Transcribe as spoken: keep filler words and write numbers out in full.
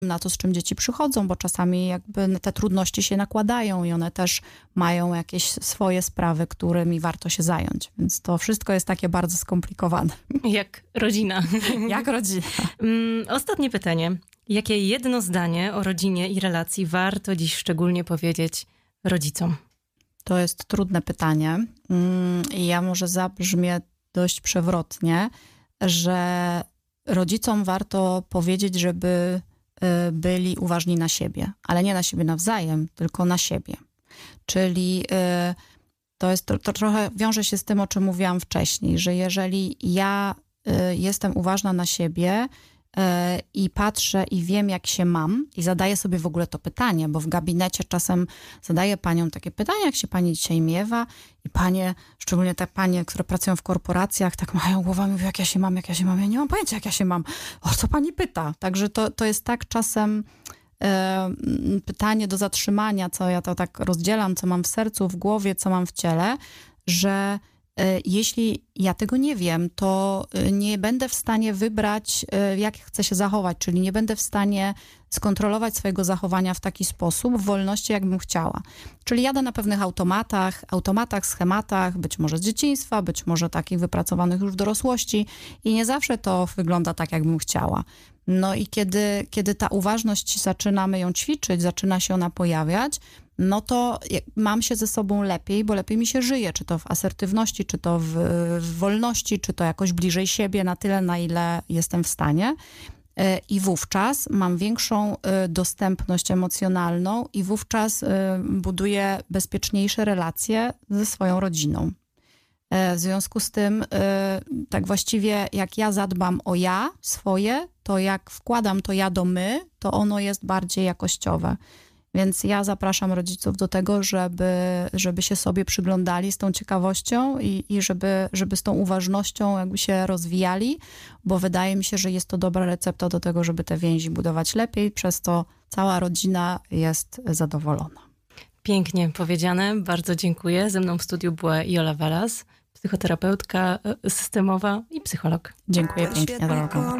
na to, z czym dzieci przychodzą, bo czasami jakby te trudności się nakładają i one też mają jakieś swoje sprawy, którymi warto się zająć. Więc to wszystko jest takie bardzo skomplikowane. Jak rodzina. Jak rodzina. Ostatnie pytanie. Jakie jedno zdanie o rodzinie i relacji warto dziś szczególnie powiedzieć rodzicom? To jest trudne pytanie. I ja może zabrzmię dość przewrotnie, że rodzicom warto powiedzieć, żeby byli uważni na siebie, ale nie na siebie nawzajem, tylko na siebie. Czyli to jest to, to trochę wiąże się z tym, o czym mówiłam wcześniej, że jeżeli ja jestem uważna na siebie i patrzę i wiem, jak się mam i zadaję sobie w ogóle to pytanie, bo w gabinecie czasem zadaję paniom takie pytania, jak się pani dzisiaj miewa i panie, szczególnie te panie, które pracują w korporacjach, tak machają głowami, mówią, jak ja się mam, jak ja się mam, ja nie mam pojęcia, jak ja się mam, o co pani pyta? Także to, to jest tak czasem e, pytanie do zatrzymania, co ja to tak rozdzielam, co mam w sercu, w głowie, co mam w ciele, że jeśli ja tego nie wiem, to nie będę w stanie wybrać, jak chcę się zachować, czyli nie będę w stanie skontrolować swojego zachowania w taki sposób, w wolności, jakbym chciała. Czyli jadę na pewnych automatach, automatach, schematach, być może z dzieciństwa, być może takich wypracowanych już w dorosłości i nie zawsze to wygląda tak, jakbym chciała. No i kiedy, kiedy ta uważność, zaczynamy ją ćwiczyć, zaczyna się ona pojawiać, no to mam się ze sobą lepiej, bo lepiej mi się żyje, czy to w asertywności, czy to w, w wolności, czy to jakoś bliżej siebie na tyle, na ile jestem w stanie. I wówczas mam większą dostępność emocjonalną i wówczas buduję bezpieczniejsze relacje ze swoją rodziną. W związku z tym, tak właściwie jak ja zadbam o ja swoje, to jak wkładam to ja do my, to ono jest bardziej jakościowe. Więc ja zapraszam rodziców do tego, żeby, żeby się sobie przyglądali z tą ciekawością i, i żeby, żeby z tą uważnością jakby się rozwijali, bo wydaje mi się, że jest to dobra recepta do tego, żeby te więzi budować lepiej, przez to cała rodzina jest zadowolona. Pięknie powiedziane, bardzo dziękuję. Ze mną w studiu była Jola Walas, psychoterapeutka systemowa i psycholog. Dziękuję pięknie, droga.